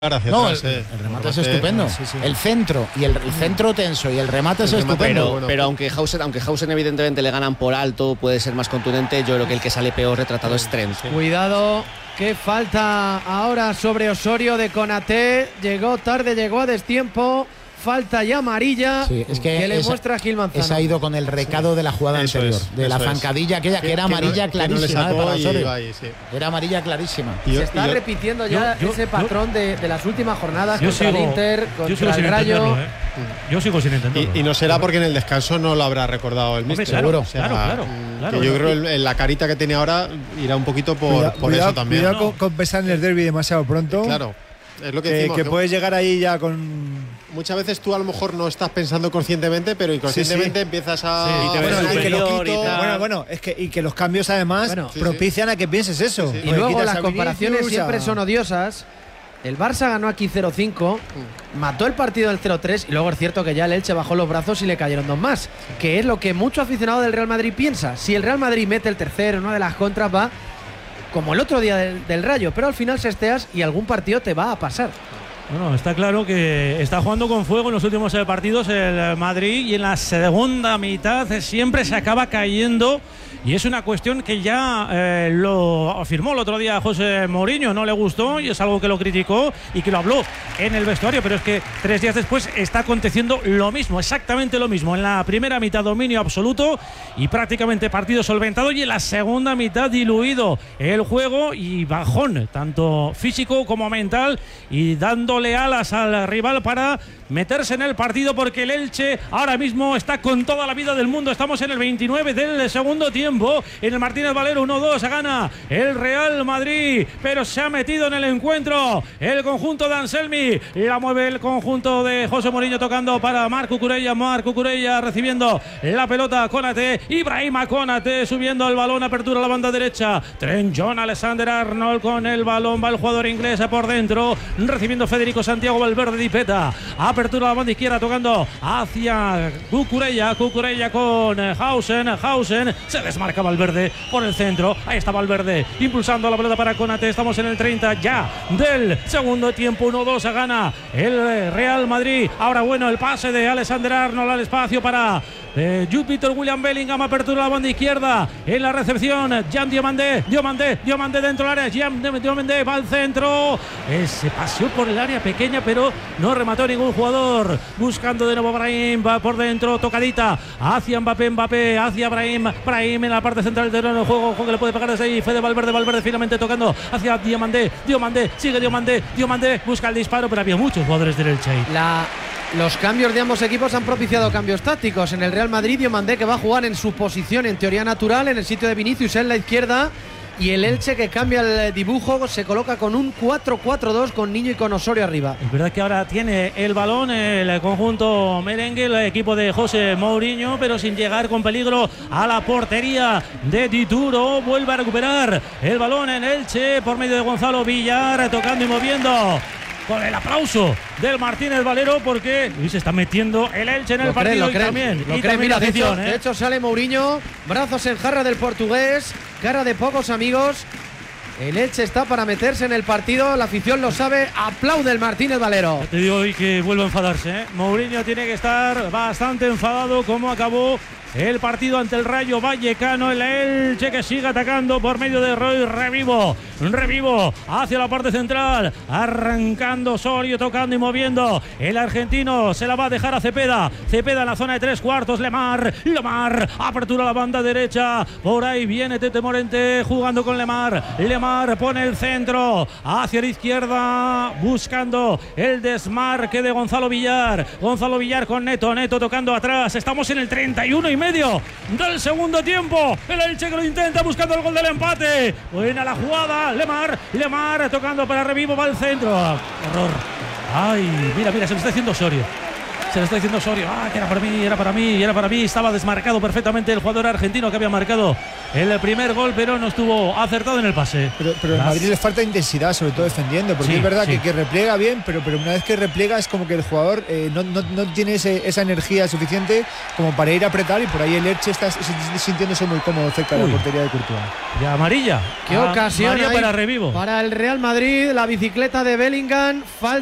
No, el remate es estupendo. Sí. El centro y el centro tenso y el remate es estupendo. Pero aunque Hausen evidentemente le ganan por alto, puede ser más contundente. Yo creo que el que sale peor retratado es Trent. Cuidado, qué falta ahora sobre Osorio de Konaté. Llegó tarde, llegó a destiempo. Falta ya amarilla, sí, es que le muestra Gil Manzano. Esa ha ido con el recado de la jugada anterior, de la zancadilla aquella que era amarilla clarísima para Osorio. Era amarilla clarísima. Se está repitiendo ya ese patrón de las últimas jornadas contra el Inter, contra el Rayo. Yo sigo sin entenderlo. Y no será porque en el descanso no lo habrá recordado el míster. Seguro. O sea, claro. Que yo creo que la carita que tiene ahora irá un poquito por eso también. Cuidado con pensar en el derbi demasiado pronto. Claro. Es lo que decimos, que ¿no? puedes llegar ahí ya con... Muchas veces tú a lo mejor no estás pensando conscientemente, pero inconscientemente empiezas a... Bueno, es que, y que los cambios además propician a que pienses eso. Y luego las comparaciones siempre son odiosas. El Barça ganó aquí 0-5, mató el partido del 0-3 y luego es cierto que ya el Elche bajó los brazos y le cayeron dos más, que es lo que mucho aficionado del Real Madrid piensa. Si el Real Madrid mete el tercero en una de las contras, va como el otro día del Rayo, pero al final se esteas y algún partido te va a pasar. Bueno, está claro que está jugando con fuego en los últimos partidos el Madrid y en la segunda mitad siempre se acaba cayendo. Y es una cuestión que ya lo afirmó el otro día José Mourinho, no le gustó y es algo que lo criticó y que lo habló en el vestuario, pero es que 3 días después está aconteciendo lo mismo, exactamente lo mismo. En la primera mitad dominio absoluto y prácticamente partido solventado, y en la segunda mitad diluido el juego y bajón, tanto físico como mental, y dándole alas al rival para meterse en el partido, porque el Elche ahora mismo está con toda la vida del mundo. Estamos en el 29 del segundo tiempo. En el Martínez Valero 1-2 gana el Real Madrid, pero se ha metido en el encuentro el conjunto de Anselmi. La mueve el conjunto de José Mourinho tocando para Marc Cucurella recibiendo la pelota. Konaté, Ibrahima Konaté subiendo el balón, apertura a la banda derecha. Trent John Alexander-Arnold con el balón, va el jugador inglés por dentro, recibiendo Federico Santiago Valverde Dipeta. Apertura a la banda izquierda tocando hacia Cucurella con Hausen, se desmarca Valverde por el centro, ahí está Valverde impulsando la pelota para Konaté. Estamos en el 30 ya del segundo tiempo, 1-2 gana el Real Madrid. Ahora bueno, el pase de Alexander-Arnold al espacio para Júpiter William Bellingham, apertura a la banda izquierda, en la recepción Jean Diomandé dentro del área, Diomandé va al centro, se paseó por el área pequeña pero no remató ningún jugador, buscando de nuevo Brahim, va por dentro, tocadita hacia Mbappé hacia Brahim en la parte central del terreno de juego, ojo que le puede pegar desde ahí Fede Valverde finalmente tocando hacia Diomandé, sigue Diomandé, busca el disparo, pero había muchos jugadores del Elche ahí. Los cambios de ambos equipos han propiciado cambios tácticos. En el Real Madrid, Diomandé, que va a jugar en su posición en teoría natural, en el sitio de Vinicius en la izquierda, y el Elche, que cambia el dibujo, se coloca con un 4-4-2 con Niño y con Osorio arriba. Es verdad que ahora tiene el balón el conjunto merengue, el equipo de José Mourinho, pero sin llegar con peligro a la portería de Dituro. Vuelve a recuperar el balón en Elche por medio de Gonzalo Villar, tocando y moviendo, con el aplauso del Martínez Valero, porque se está metiendo el Elche en el partido. También mira, afición, de hecho sale Mourinho, brazos en jarra del portugués, cara de pocos amigos. El Elche está para meterse en el partido, la afición lo sabe, aplaude el Martínez Valero. Ya te digo hoy que vuelve a enfadarse, Mourinho tiene que estar bastante enfadado como acabó el partido ante el Rayo Vallecano. El Elche que sigue atacando por medio de Roy Revivo hacia la parte central, arrancando Osorio, tocando y moviendo. El argentino se la va a dejar a Cepeda en la zona de 3/4. Lemar, apertura a la banda derecha, por ahí viene Tete Morente jugando con Lemar pone el centro hacia la izquierda, buscando el desmarque de Gonzalo Villar con Neto tocando atrás. Estamos en el 31 y medio del segundo tiempo. El Elche que lo intenta, buscando el gol del empate. Buena la jugada, Lemar tocando para Revivo, va al centro. Error. Ay, mira, se lo está haciendo Osorio. Se le está diciendo Osorio, que era para mí. Estaba desmarcado perfectamente el jugador argentino que había marcado el primer gol, pero no estuvo acertado en el pase. Pero al Madrid le falta intensidad, sobre todo defendiendo, porque es verdad que repliega bien, pero una vez que repliega es como que el jugador no tiene esa energía suficiente como para ir a apretar, y por ahí el Elche está sintiéndose muy cómodo cerca de la portería de Courtois. De amarilla. Qué ocasión para Revivo. Para el Real Madrid, la bicicleta de Bellingham, falta